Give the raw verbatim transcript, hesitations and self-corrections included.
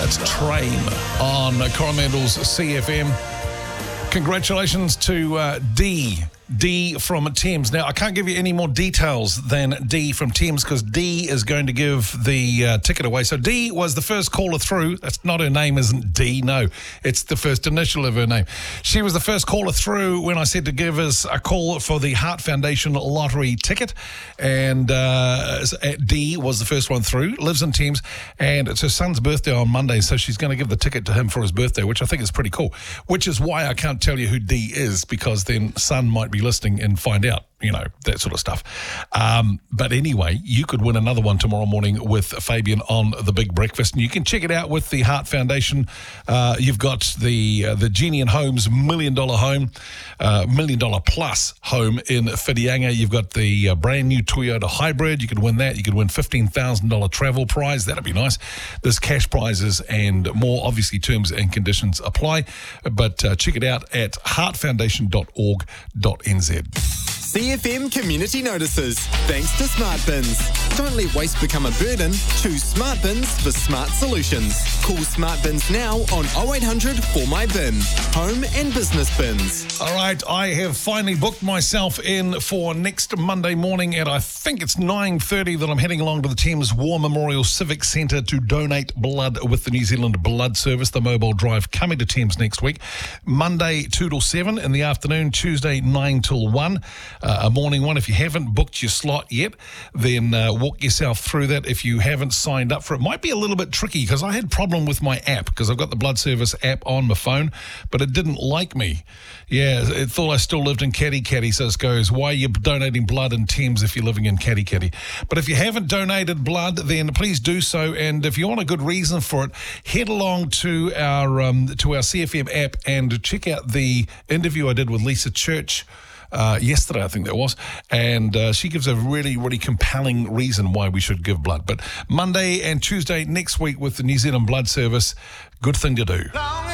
That's Train on Coromandel's C F M. Congratulations to uh, D. D from Thames. Now, I can't give you any more details than D from Thames because D is going to give the uh, ticket away. So D was the first caller through. That's not her name, isn't D? No, it's the first initial of her name. She was the first caller through when I said to give us a call for the Heart Foundation lottery ticket. And uh, D was the first one through, lives in Thames, and it's her son's birthday on Monday, so she's going to give the ticket to him for his birthday, which I think is pretty cool, which is why I can't tell you who D is, because then son might be listening and find out, you know, that sort of stuff. Um, but anyway, you could win another one tomorrow morning with Fabian on The Big Breakfast, and you can check it out with the Heart Foundation. Uh, you've got the uh, the Genie and Homes million dollar home, uh, million dollar plus home in Whitianga. You've got the uh, brand new Toyota Hybrid. You could win that. You could win fifteen thousand dollars travel prize. That'd be nice. There's cash prizes and more. Obviously, terms and conditions apply. But uh, check it out at heart foundation dot org dot n z. C F M Community Notices. Thanks to Smart Bins. Don't let waste become a burden. Choose Smart Bins for smart solutions. Call Smart Bins now on oh eight hundred four my bin. Home and business bins. All right, I have finally booked myself in for next Monday morning at, I think it's nine thirty, that I'm heading along to the Thames War Memorial Civic Centre to donate blood with the New Zealand Blood Service, the mobile drive coming to Thames next week. Monday two till seven in the afternoon, Tuesday nine till one. Uh, a morning one. If you haven't booked your slot yet, then uh, walk yourself through that. If you haven't signed up for it, might be a little bit tricky because I had a problem with my app because I've got the Blood Service app on my phone, but it didn't like me. Yeah, it thought I still lived in Caddy Caddy, so it goes, why are you donating blood in Thames if you're living in Caddy Caddy? But if you haven't donated blood, then please do so, and if you want a good reason for it, head along to our um, to our C F M app and check out the interview I did with Lisa Church Uh, yesterday, I think that was, and uh, she gives a really, really compelling reason why we should give blood. But Monday and Tuesday next week with the New Zealand Blood Service, good thing to do.